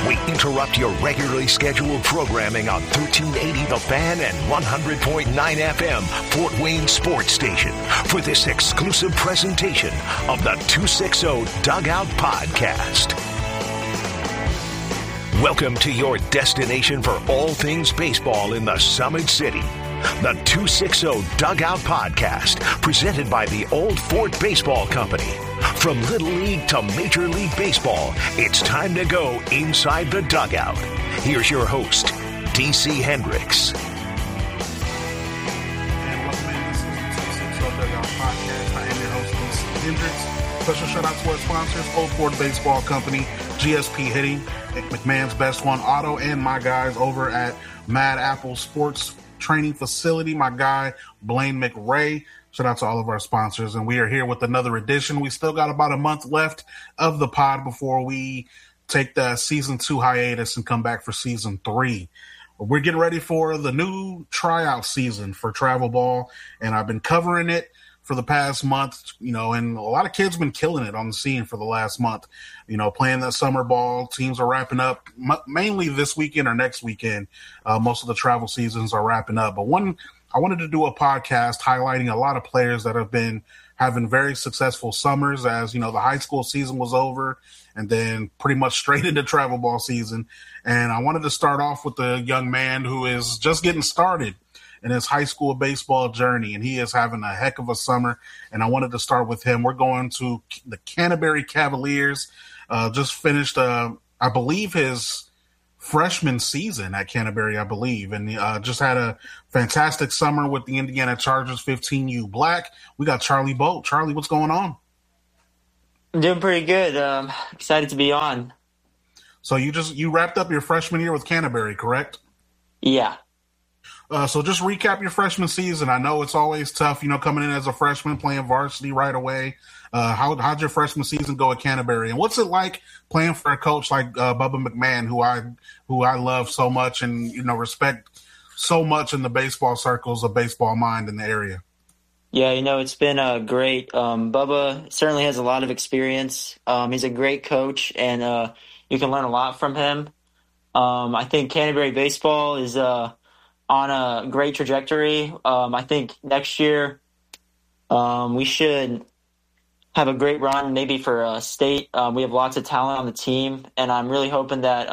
We interrupt your regularly scheduled programming on 1380 The Fan and 100.9 FM Fort Wayne Sports Station for this exclusive presentation of the 260 Dugout Podcast. Welcome to your destination for all things baseball in the Summit City. The 260 Dugout Podcast, presented by the Old Fort Baseball Company. From Little League to Major League Baseball, it's time to go inside the dugout. Here's your host, DC Hendricks. And welcome in. This is the 260 Dugout Podcast. I am your host, DC Hendricks. Special shout out to our sponsors, Old Fort Baseball Company, GSP Hitting, McMahon's Best One Auto, and my guys over at Mad Apple Sports Training Facility, my guy Blaine McRae. Shout out to all of our sponsors, and we are here with another edition. We still got about a month left of the pod before we take the season 2 hiatus and come back for season 3. We're getting ready for the new tryout season for travel ball, and I've been covering it for the past month, and a lot of kids been killing it on the scene for the last month, playing that summer ball. Teams are wrapping up mainly this weekend or next weekend. Most of the travel seasons are wrapping up. But I wanted to do a podcast highlighting a lot of players that have been having very successful summers as, the high school season was over and then pretty much straight into travel ball season. And I wanted to start off with a young man who is just getting started in his high school baseball journey, and he is having a heck of a summer, and I wanted to start with him. We're going to the Canterbury Cavaliers. Just finished, I believe, his freshman season at Canterbury, and just had a fantastic summer with the Indiana Chargers 15U Black. We got Charlie Bolt. Charlie, what's going on? I'm doing pretty good. Excited to be on. So you wrapped up your freshman year with Canterbury, correct? Yeah. So just recap your freshman season. I know it's always tough, coming in as a freshman, playing varsity right away. How'd your freshman season go at Canterbury? And what's it like playing for a coach like Bubba McMahon, who I love so much and, respect so much in the baseball circles of Baseball Mind in the area? Yeah, it's been great. Bubba certainly has a lot of experience. He's a great coach, and you can learn a lot from him. I think Canterbury baseball is on a great trajectory. I think next year we should have a great run, maybe for state. We have lots of talent on the team, and I'm really hoping that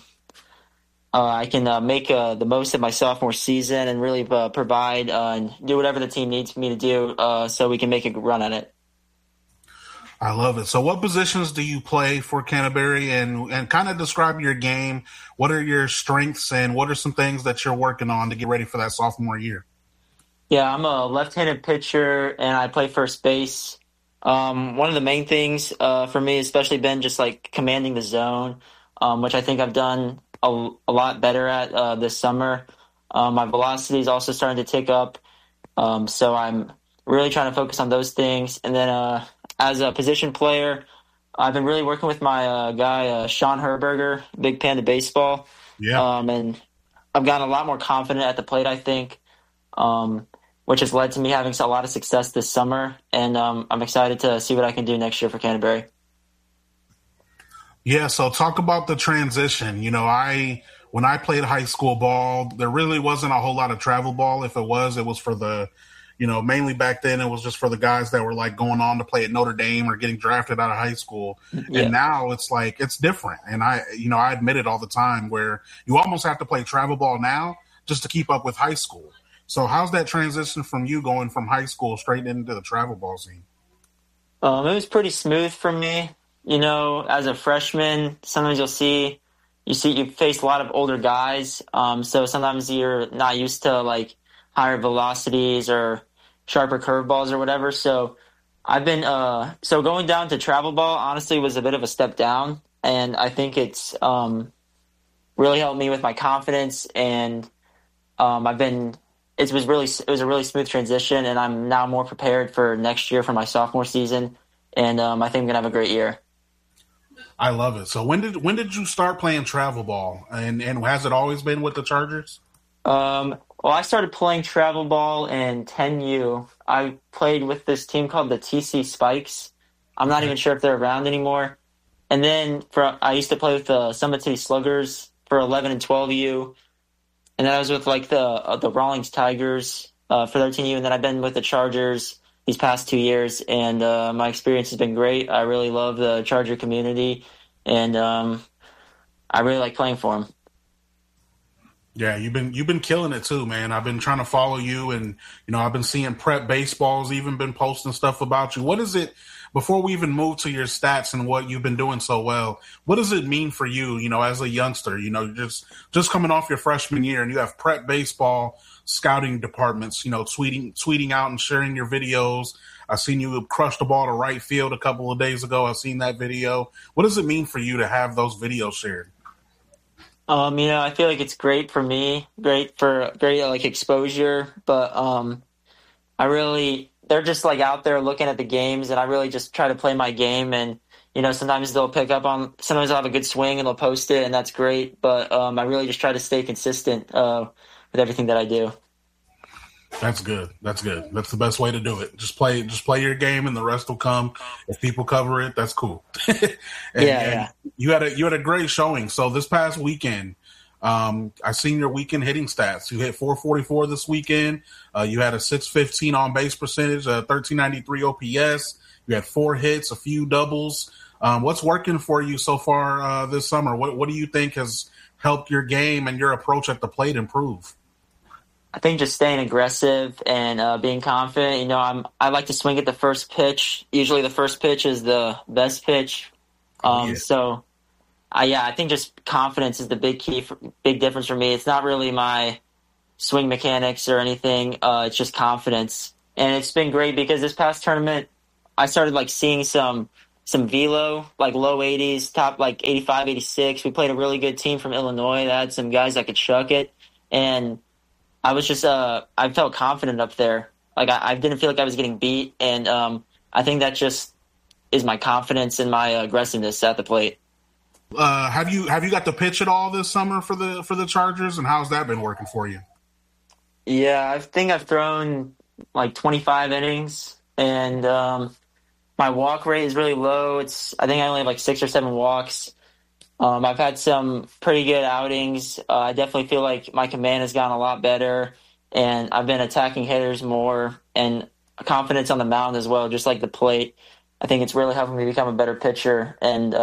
I can make the most of my sophomore season and really provide and do whatever the team needs me to do so we can make a good run at it. I love it. So what positions do you play for Canterbury, and kind of describe your game? What are your strengths and what are some things that you're working on to get ready for that sophomore year? Yeah, I'm a left-handed pitcher and I play first base. One of the main things for me has especially been just like commanding the zone, which I think I've done a lot better at this summer. My velocity is also starting to tick up. So I'm really trying to focus on those things. And then as a position player, I've been really working with my guy, Sean Herberger, Big Panda Baseball. Yeah. And I've gotten a lot more confident at the plate, I think, which has led to me having a lot of success this summer. And I'm excited to see what I can do next year for Canterbury. Yeah, so talk about the transition. When I played high school ball, there really wasn't a whole lot of travel ball. If it was for the mainly back then it was just for the guys that were like going on to play at Notre Dame or getting drafted out of high school. Yeah. And now it's like, it's different. And I admit it all the time where you almost have to play travel ball now just to keep up with high school. So how's that transition from you going from high school straight into the travel ball scene? It was pretty smooth for me. As a freshman, sometimes you face a lot of older guys. So sometimes you're not used to like higher velocities or sharper curveballs or whatever. So I've been going down to travel ball honestly was a bit of a step down, and I think it's really helped me with my confidence, and it was a really smooth transition, and I'm now more prepared for next year for my sophomore season, and I think I'm gonna have a great year. I love it. So when did you start playing travel ball, and has it always been with the Chargers? Well, I started playing travel ball in 10U. I played with this team called the TC Spikes. I'm not even sure if they're around anymore. And then I used to play with the Summit City Sluggers for 11 and 12U. And then I was with like the Rawlings Tigers for 13U. And then I've been with the Chargers these past 2 years. And my experience has been great. I really love the Charger community. And I really like playing for them. Yeah, you've been killing it too, man. I've been trying to follow you, and I've been seeing Prep Baseball's even been posting stuff about you. What is it, before we even move to your stats and what you've been doing so well, what does it mean for you, as a youngster, just coming off your freshman year, and you have Prep Baseball scouting departments, tweeting out and sharing your videos. I seen you crush the ball to right field a couple of days ago. I've seen that video. What does it mean for you to have those videos shared? I feel like it's great for me, great like exposure, but they're just like out there looking at the games, and I really just try to play my game. And sometimes sometimes I'll have a good swing and they'll post it, and that's great. But I really just try to stay consistent with everything that I do. That's good. That's the best way to do it. Just play your game, and the rest will come. If people cover it, that's cool. And you had a great showing. So this past weekend, I seen your weekend hitting stats. You hit 444 this weekend. You had a 615 on base percentage, a 1393 OPS. You had 4 hits, a few doubles. What's working for you so far this summer? What do you think has helped your game and your approach at the plate improve? I think just staying aggressive and being confident. I like to swing at the first pitch. Usually the first pitch is the best pitch. So, I think just confidence is the big difference for me. It's not really my swing mechanics or anything. It's just confidence. And it's been great because this past tournament, I started like seeing some velo, like low 80s, top like 85, 86. We played a really good team from Illinois that had some guys that could chuck it. And I was just, I felt confident up there. Like I didn't feel like I was getting beat, and I think that just is my confidence and my aggressiveness at the plate. Have you got to pitch at all this summer for the Chargers, and how's that been working for you? Yeah, I think I've thrown like 25 innings, and my walk rate is really low. I think I only have like 6 or 7 walks. I've had some pretty good outings. I definitely feel like my command has gotten a lot better, and I've been attacking hitters more, and confidence on the mound as well, just like the plate. I think it's really helping me become a better pitcher, and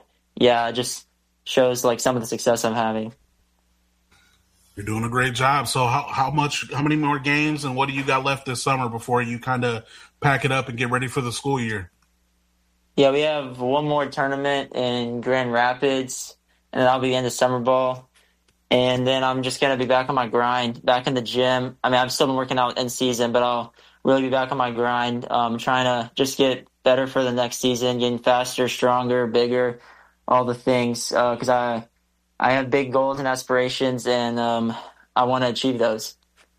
it just shows like some of the success I'm having. You're doing a great job. So how many more games, and what do you got left this summer before you kind of pack it up and get ready for the school year? Yeah, we have one more tournament in Grand Rapids, and that'll be the end of summer ball. And then I'm just going to be back on my grind, back in the gym. I mean, I've still been working out in season, but I'll really be back on my grind, trying to just get better for the next season, getting faster, stronger, bigger, all the things, because I have big goals and aspirations, and I want to achieve those.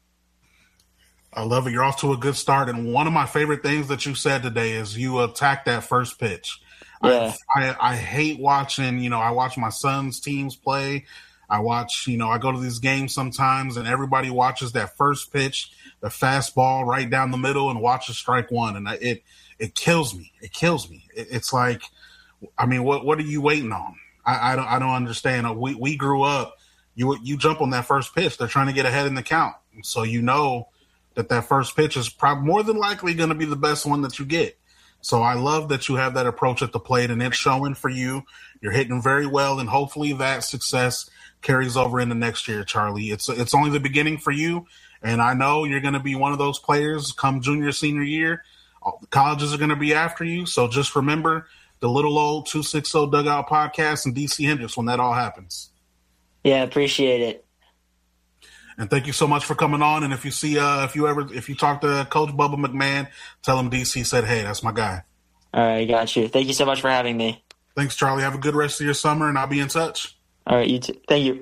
I love it. You're off to a good start. And one of my favorite things that you said today is you attacked that first pitch. Yeah. I hate watching, I watch my son's teams play. I watch, I go to these games sometimes, and everybody watches that first pitch, the fastball right down the middle, and watches strike one. And it kills me. It kills me. It's like, I mean, what are you waiting on? I don't understand. We grew up, you jump on that first pitch. They're trying to get ahead in the count. So that first pitch is probably more than likely going to be the best one that you get. So I love that you have that approach at the plate, and it's showing for you. You're hitting very well, and hopefully that success carries over into next year, Charlie. It's only the beginning for you, and I know you're going to be one of those players come junior, senior year. The colleges are going to be after you, so just remember the Little Old 260 Dugout Podcast and DC Hendricks when that all happens. Yeah, appreciate it. And thank you so much for coming on. And if you see, if you talk to Coach Bubba McMahon, tell him DC said, hey, that's my guy. All right, got you. Thank you so much for having me. Thanks, Charlie. Have a good rest of your summer, and I'll be in touch. All right, you too. Thank you.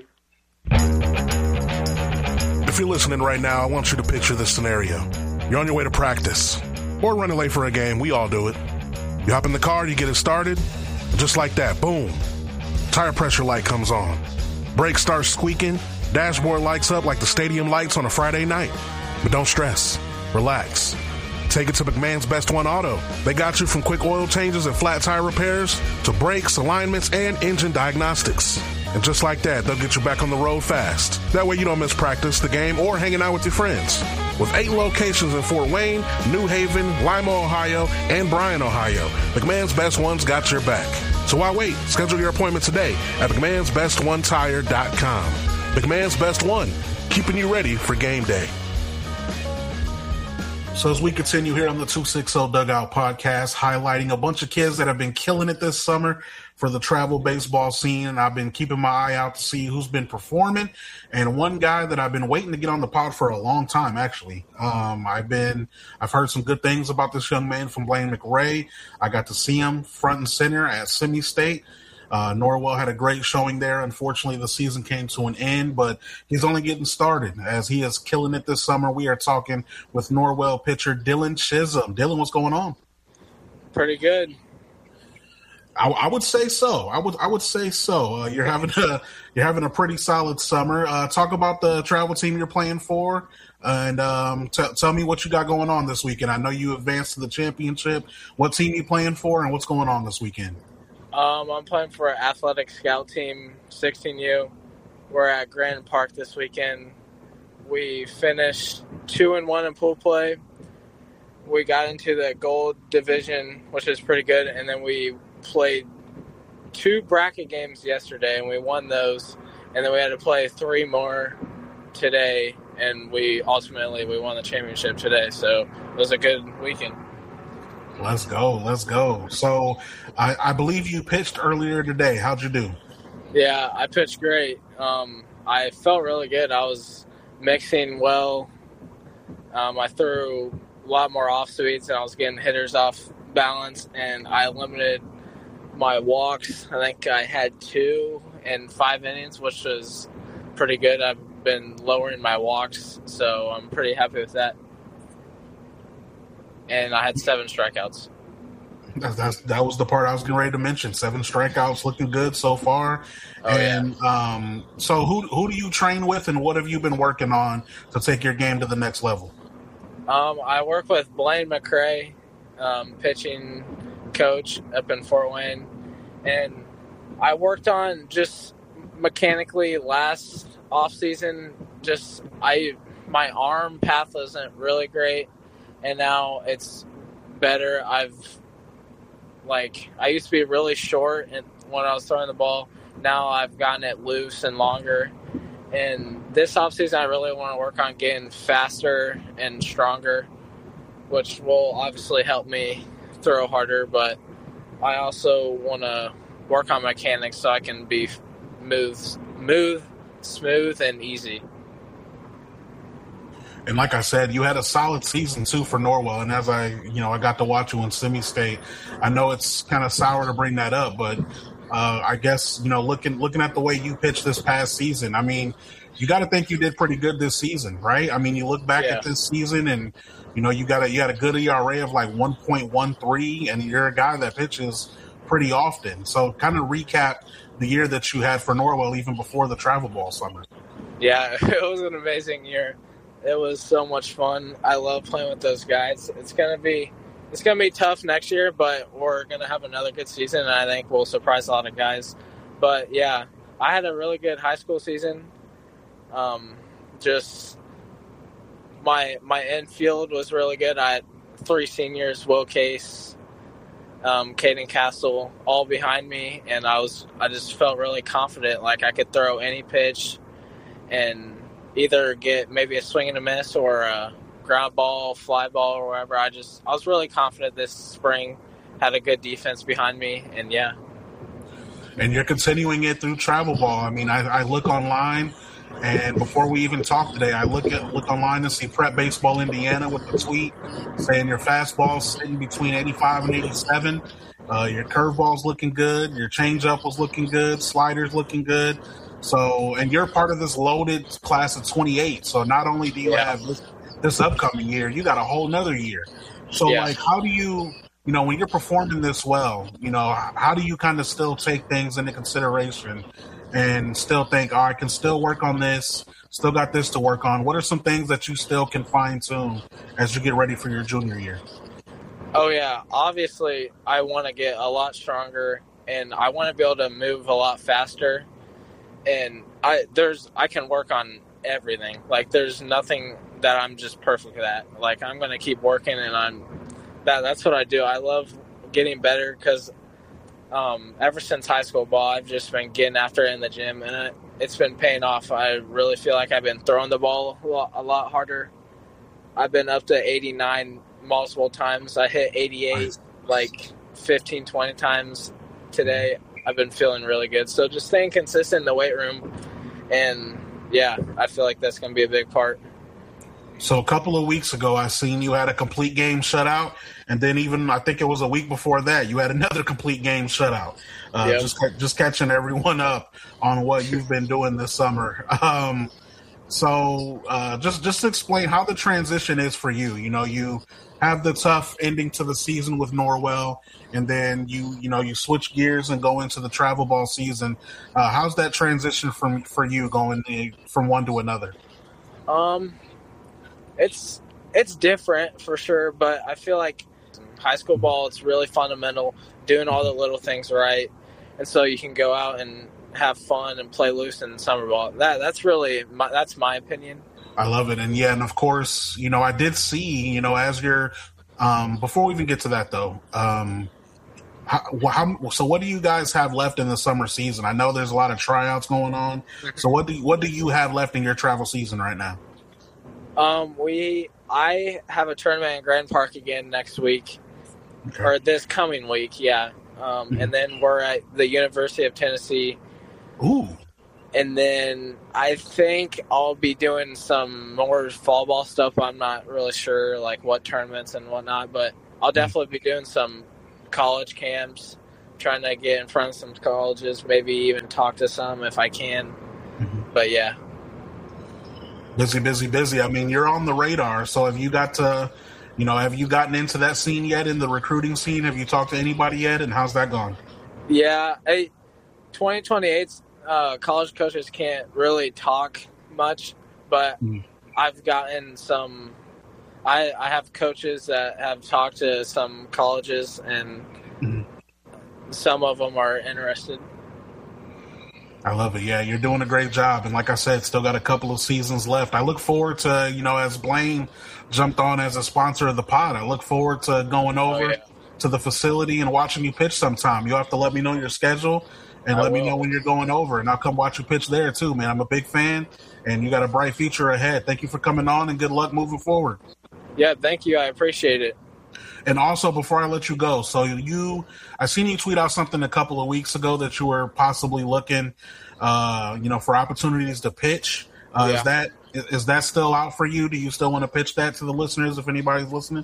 If you're listening right now, I want you to picture this scenario. You're on your way to practice or running late for a game. We all do it. You hop in the car, you get it started, and just like that, boom, tire pressure light comes on. Brakes start squeaking. Dashboard lights up like the stadium lights on a Friday night. But don't stress. Relax. Take it to McMahon's Best One Auto. They got you from quick oil changes and flat tire repairs to brakes, alignments, and engine diagnostics. And just like that, they'll get you back on the road fast. That way you don't miss practice, the game, or hanging out with your friends. With 8 locations in Fort Wayne, New Haven, Lima, Ohio, and Bryan, Ohio, McMahon's Best One's got your back. So why wait? Schedule your appointment today at McMahon'sBestOneTire.com. McMahon's Best One, keeping you ready for game day. So as we continue here on the 260 Dugout Podcast, highlighting a bunch of kids that have been killing it this summer for the travel baseball scene, and I've been keeping my eye out to see who's been performing. And one guy that I've been waiting to get on the pod for a long time, actually. I've heard some good things about this young man from Blaine McRae. I got to see him front and center at Semi-State. Norwell had a great showing there. Unfortunately, the season came to an end, but he's only getting started as he is killing it this summer. We are talking with Norwell pitcher Dylan Chisholm. Dylan, what's going on? Pretty good. I would say so. I would say so. You're having a pretty solid summer. Talk about the travel team you're playing for, and tell me what you got going on this weekend. I know you advanced to the championship. What team you playing for, and what's going on this weekend? I'm playing for an athletic scout team, 16U. We're at Grand Park this weekend. We finished 2-1 in pool play. We got into the gold division, which is pretty good, and then we played 2 bracket games yesterday, and we won those. And then we had to play 3 more today, and we won the championship today. So it was a good weekend. Let's go. So I believe you pitched earlier today. How'd you do? Yeah, I pitched great. I felt really good. I was mixing well. I threw a lot more off speeds, and I was getting hitters off balance, and I limited my walks. I think I had 2 in 5 innings, which was pretty good. I've been lowering my walks, so I'm pretty happy with that. And I had 7 strikeouts. That was the part I was getting ready to mention. 7 strikeouts, looking good so far. So who do you train with, and what have you been working on to take your game to the next level? I work with Blaine McRae, pitching coach up in Fort Wayne, and I worked on just mechanically last off season. My arm path wasn't really great. And now it's better. I used to be really short when I was throwing the ball. Now I've gotten it loose and longer. And this offseason, I really want to work on getting faster and stronger, which will obviously help me throw harder. But I also want to work on mechanics so I can be smooth, and easy. And like I said, you had a solid season too for Norwell. And as I got to watch you in Semi-State, I know it's kind of sour to bring that up, but I guess, looking at the way you pitched this past season, I mean, you got to think you did pretty good this season, right? I mean, you look back at this season and, you had a good ERA of like 1.13, and you're a guy that pitches pretty often. So kind of recap the year that you had for Norwell even before the travel ball summer. Yeah, it was an amazing year. It was so much fun. I love playing with those guys. It's gonna be tough next year, but we're gonna have another good season, and I think we'll surprise a lot of guys. But yeah, I had a really good high school season. Just my infield was really good. I had 3 seniors: Will Case, Caden Castle, all behind me, and I just felt really confident, like I could throw any pitch and either get maybe a swing and a miss or a ground ball, fly ball, or whatever. I was really confident this spring. Had a good defense behind me, and yeah. And you're continuing it through travel ball. I mean, I look online, and before we even talk today, I look online and see Prep Baseball Indiana with the tweet saying your fastball's sitting between 85 and 87. Your curveball's looking good. Your changeup was looking good. Slider's looking good. So, and you're part of this loaded class of 28. So not only do you have this upcoming year, you got a whole nother year. So, how do you when you're performing this well, how do you kind of still take things into consideration and still think, I can still work on this, still got this to work on? What are some things that you still can fine-tune as you get ready for your junior year? Oh, yeah. Obviously, I want to get a lot stronger, and I want to be able to move a lot faster. And I can work on everything. Like, there's nothing that I'm just perfect at. Like, I'm going to keep working, and that's what I do. I love getting better because ever since high school ball, I've just been getting after it in the gym, and it's been paying off. I really feel like I've been throwing the ball a lot harder. I've been up to 89 multiple times. I hit 88 like 15, 20 times today. I've been feeling really good. So just staying consistent in the weight room, and yeah, I feel like that's going to be a big part. So a couple of weeks ago, I seen you had a complete game shutout, and then even I think it was a week before that, you had another complete game shutout. Yep. Just catching everyone up on what you've been doing this summer. So just explain how the transition is for you. You have the tough ending to the season with Norwell, and then you switch gears and go into the travel ball season. How's that transition for you going from one to another? It's different for sure, but I feel like high school ball, it's really fundamental, doing all the little things right, and so you can go out and have fun and play loose in summer ball. That's my opinion. I love it. And of course, I did see, as you're, before we even get to that though, so what do you guys have left in the summer season? I know there's a lot of tryouts going on. So what do you have left in your travel season right now? I have a tournament in Grand Park again next week, or this coming week. Yeah. And then we're at the University of Tennessee. Ooh. And then I think I'll be doing some more fall ball stuff. I'm not really sure like what tournaments and whatnot, but I'll definitely be doing some college camps, trying to get in front of some colleges, maybe even talk to some if I can. But yeah. Busy. I mean, you're on the radar. So have you gotten into that scene yet, in the recruiting scene? Have you talked to anybody yet, and how's that gone? Yeah. 2028's college coaches can't really talk much, but I've gotten some. I have coaches that have talked to some colleges, and some of them are interested. I love it. Yeah, you're doing a great job. And like I said, still got a couple of seasons left. I look forward to, as Blaine jumped on as a sponsor of the pod, I look forward to going over to the facility and watching you pitch sometime. You'll have to let me know your schedule and let me know when you're going over, and I'll come watch you pitch there too, man. I'm a big fan, and you got a bright future ahead. Thank you for coming on, and good luck moving forward. Yeah, thank you. I appreciate it. And also, before I let you go, so I seen you tweet out something a couple of weeks ago that you were possibly looking, for opportunities to pitch. Is that still out for you? Do you still want to pitch that to the listeners if anybody's listening?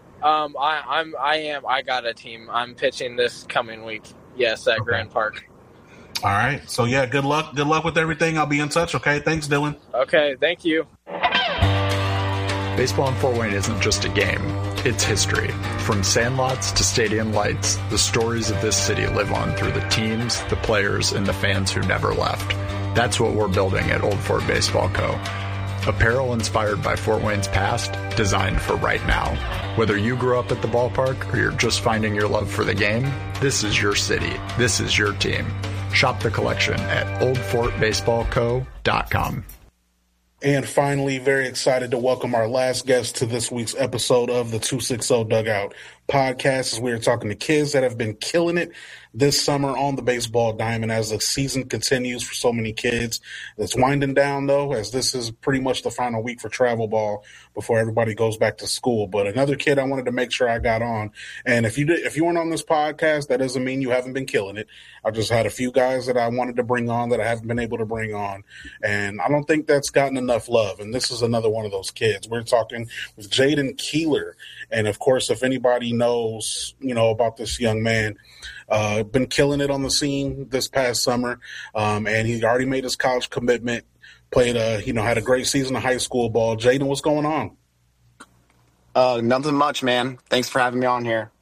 I am. I got a team. I'm pitching this coming week. Yes, at Grand Park. All right. So yeah, good luck. Good luck with everything. I'll be in touch. Okay. Thanks, Dylan. Okay. Thank you. Baseball in Fort Wayne isn't just a game, it's history. From sandlots to stadium lights, the stories of this city live on through the teams, the players, and the fans who never left. That's what we're building at Old Fort Baseball Co. Apparel inspired by Fort Wayne's past, designed for right now. Whether you grew up at the ballpark or you're just finding your love for the game, this is your city. This is your team. Shop the collection at oldfortbaseballco.com. And finally, very excited to welcome our last guest to this week's episode of the 260 Dugout podcast, as we are talking to kids that have been killing it this summer on the baseball diamond as the season continues for so many kids. It's winding down, though, as this is pretty much the final week for travel ball before everybody goes back to school. But another kid I wanted to make sure I got on. And if you weren't on this podcast, that doesn't mean you haven't been killing it. I just had a few guys that I wanted to bring on that I haven't been able to bring on. And I don't think that's gotten enough love. And this is another one of those kids. We're talking with Jaden Keeler. And, of course, if anybody knows, about this young man, been killing it on the scene this past summer. And he already made his college commitment, played had a great season of high school ball. Jaden, what's going on? Nothing much, man. Thanks for having me on here.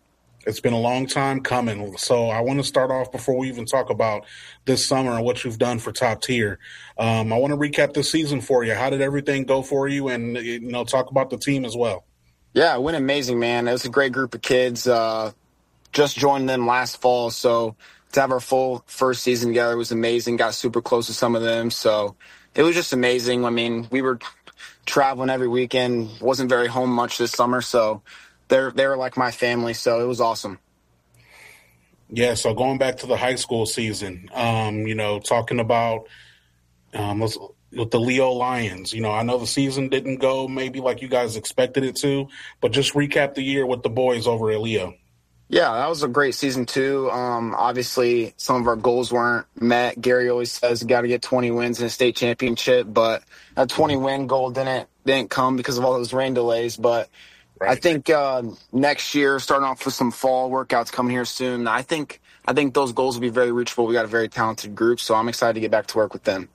It's been a long time coming. So I want to start off before we even talk about this summer and what you've done for Top Tier. I want to recap this season for you. How did everything go for you? And, talk about the team as well. Yeah, it went amazing, man. It was a great group of kids. Just joined them last fall. So to have our full first season together was amazing. Got super close to some of them. So it was just amazing. I mean, we were traveling every weekend. Wasn't very home much this summer. So they were like my family, so it was awesome. Yeah, so going back to the high school season, talking about with the Leo Lions, I know the season didn't go maybe like you guys expected it to, but just recap the year with the boys over at Leo. Yeah, that was a great season too. Obviously, some of our goals weren't met. Gary always says you got to get 20 wins in a state championship, but that 20-win goal didn't come because of all those rain delays, but right. I think next year, starting off with some fall workouts coming here soon, I think those goals will be very reachable. We got a very talented group, so I'm excited to get back to work with them.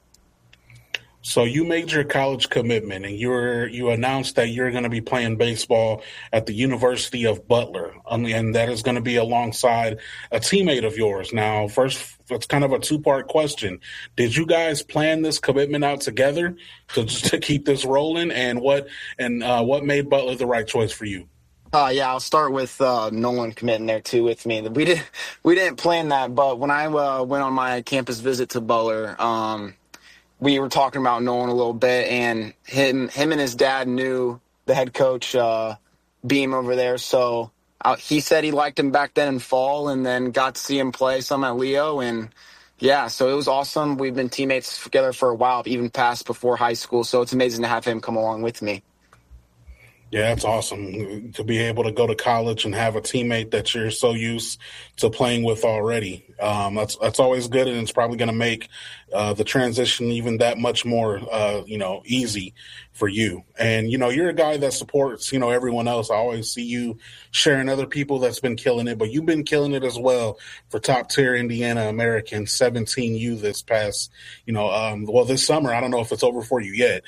So you made your college commitment, and you announced that you're going to be playing baseball at the University of Butler, and that is going to be alongside a teammate of yours. Now, first, it's kind of a two-part question. Did you guys plan this commitment out together to keep this rolling, and what made Butler the right choice for you? Yeah, I'll start with Nolan committing there too with me. We didn't plan that, but when I went on my campus visit to Butler, we were talking about Nolan a little bit, and him and his dad knew the head coach, Beam, over there. So he said he liked him back then in fall, and then got to see him play some at Leo. And, yeah, so it was awesome. We've been teammates together for a while, even past before high school. So it's amazing to have him come along with me. Yeah, it's awesome to be able to go to college and have a teammate that you're so used to playing with already. That's always good, and it's probably going to make the transition even that much more, easy for you. And, you're a guy that supports, everyone else. I always see you sharing other people that's been killing it, but you've been killing it as well for Top Tier Indiana American 17U this past, this summer. I don't know if it's over for you yet.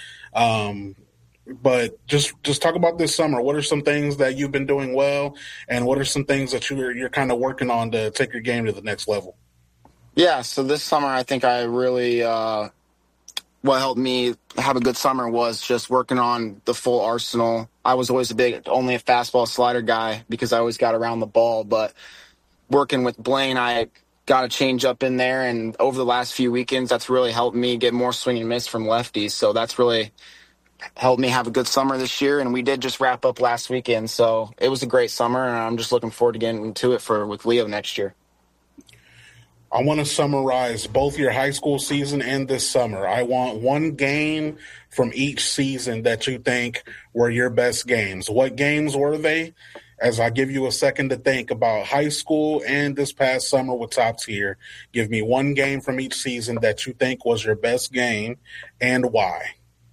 But just talk about this summer. What are some things that you've been doing well, and what are some things that you're kind of working on to take your game to the next level? Yeah, so this summer I think I really what helped me have a good summer was just working on the full arsenal. I was always only a fastball slider guy because I always got around the ball, but working with Blaine, I got a change up in there, and over the last few weekends that's really helped me get more swing and miss from lefties. So that's really helped me have a good summer this year, and we did just wrap up last weekend, so it was a great summer, and I'm just looking forward to getting into it with Leo next year. I want to summarize both your high school season and this summer. I want one game from each season that you think were your best games. What games were they? As I give you a second to think about high school and this past summer with Top Tier, give me one game from each season that you think was your best game and why.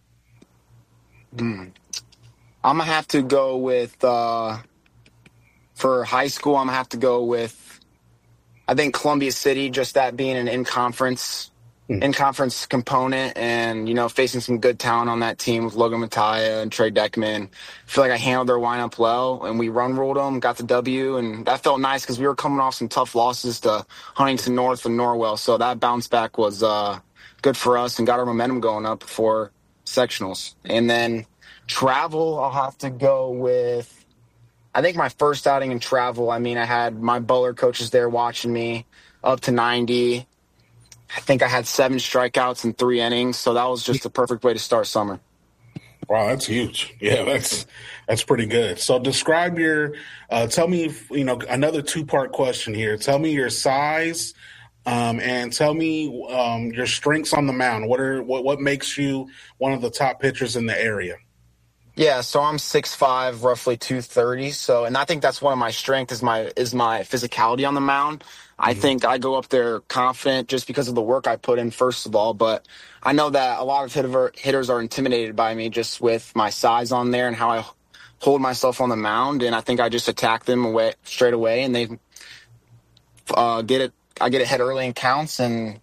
I'm going to have to go with, for high school, I'm going to have to go with, I think Columbia City, just that being an in-conference component and, facing some good talent on that team with Logan Mattia and Trey Deckman. I feel like I handled their lineup well, and we run-ruled them, got the W, and that felt nice because we were coming off some tough losses to Huntington North and Norwell, so that bounce back was good for us and got our momentum going up before sectionals. And then travel, I'll have to go with, I think my first outing in travel, I had my Butler coaches there watching me up to 90. I think I had 7 strikeouts in 3 innings, so that was just the perfect way to start summer. Wow, that's huge. Yeah, that's pretty good. So describe tell me, another 2-part question here. Tell me your size, and tell me your strengths on the mound. What makes you one of the top pitchers in the area? Yeah, so I'm 6'5", roughly 230. So, and I think that's one of my strengths is my physicality on the mound. I think I go up there confident just because of the work I put in, first of all. But I know that a lot of hitters are intimidated by me just with my size on there and how I hold myself on the mound. And I think I just attack them straight away, and they get it. I get ahead early in counts, and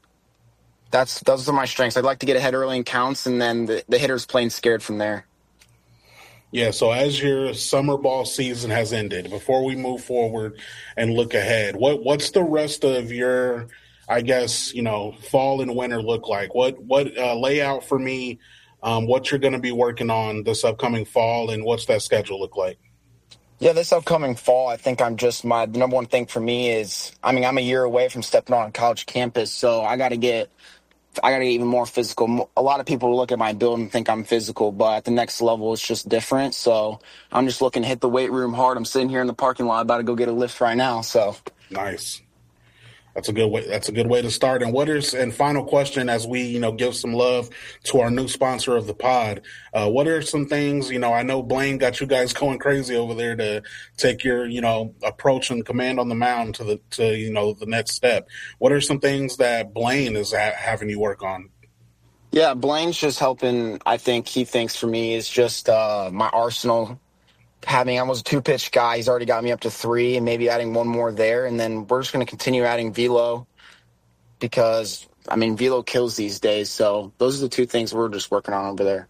those are my strengths. I'd like to get ahead early in counts, and then the hitter's playing scared from there. Yeah, so as your summer ball season has ended, before we move forward and look ahead, what's the rest of your, I guess, fall and winter look like? What lay out for me what you're going to be working on this upcoming fall, and what's that schedule look like? Yeah, this upcoming fall, I think the number one thing for me is, I'm a year away from stepping on college campus, so I got to get even more physical. A lot of people look at my build and think I'm physical, but at the next level, it's just different. So I'm just looking to hit the weight room hard. I'm sitting here in the parking lot about to go get a lift right now. So nice. That's a good way. That's a good way to start. And final question, as we, give some love to our new sponsor of the pod. What are some things, I know Blaine got you guys going crazy over there to take your, approach and command on the mound to the next step. What are some things that Blaine is having you work on? Yeah, Blaine's just helping. I think he thinks for me is just my arsenal. I was a 2-pitch guy. He's already got me up to 3 and maybe adding one more there. And then we're just going to continue adding velo because, velo kills these days. So those are the 2 things we're just working on over there.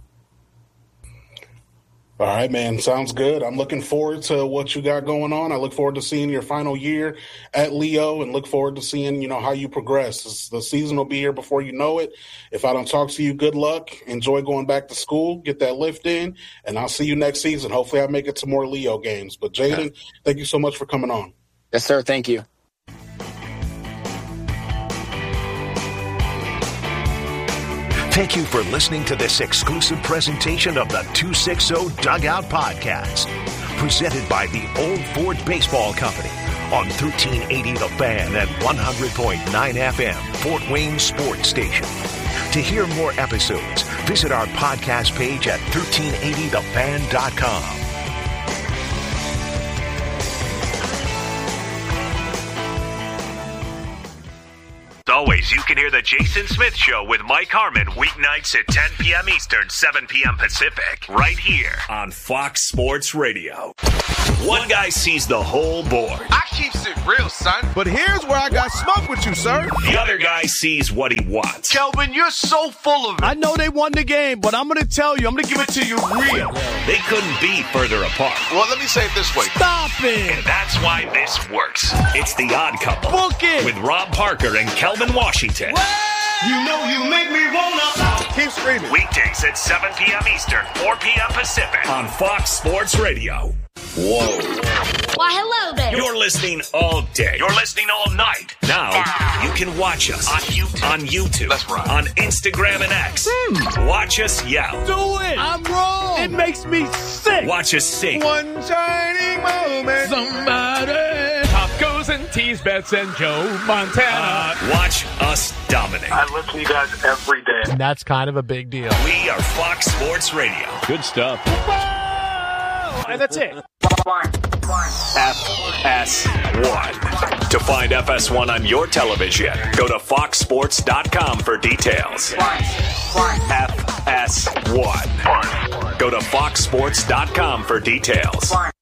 All right, man. Sounds good. I'm looking forward to what you got going on. I look forward to seeing your final year at Leo and look forward to seeing, how you progress. The season will be here before you know it. If I don't talk to you, good luck. Enjoy going back to school. Get that lift in, and I'll see you next season. Hopefully I make it to more Leo games. But, Jaden, Thank you so much for coming on. Yes, sir. Thank you. Thank you for listening to this exclusive presentation of the 260 Dugout Podcast, presented by the Old Ford Baseball Company on 1380 The Fan and 100.9 FM, Fort Wayne Sports Station. To hear more episodes, visit our podcast page at 1380thefan.com. Always, you can hear the Jason Smith Show with Mike Harmon weeknights at 10 p.m. Eastern, 7 p.m. Pacific, right here on Fox Sports Radio. One guy sees the whole board. I keeps it real, son. But here's where I got smoke with you, sir. The other guy sees what he wants. Kelvin, you're so full of it. I know they won the game, but I'm going to tell you, I'm going to give it to you real. They couldn't be further apart. Well, let me say it this way. Stop it. And that's why this works. It's The Odd Couple. Book it. With Rob Parker and Kelvin Washington. You know you make me wanna. Keep screaming. Weekdays at 7 p.m. Eastern, 4 p.m. Pacific on Fox Sports Radio. Whoa. Why, hello there. You're listening all day. You're listening all night. Now, you can watch us on YouTube. That's right. On Instagram and X. Watch us yell. Do it. I'm wrong. It makes me sick. Watch us sing. One shining moment. Somebody. Top goes and tease bets and Joe Montana. Watch us dominate. I listen to you guys every day. And that's kind of a big deal. We are Fox Sports Radio. Good stuff. And that's it. FS1. To find FS1 on your television, go to foxsports.com for details. FS1. Go to foxsports.com for details.